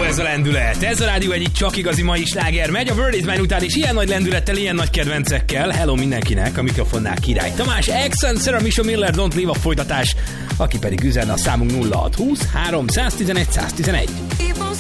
ez a lendület. Ez a rádió egyik csak igazi mai sláger. Megy a World Is Mine után is ilyen nagy lendülettel, ilyen nagy kedvencekkel. Hello mindenkinek, a mikrofonnál Király Tamás, Exxon, Sarah Misha Miller, Don't Leave a folytatás, aki pedig üzenne a számunk 0620 311 111.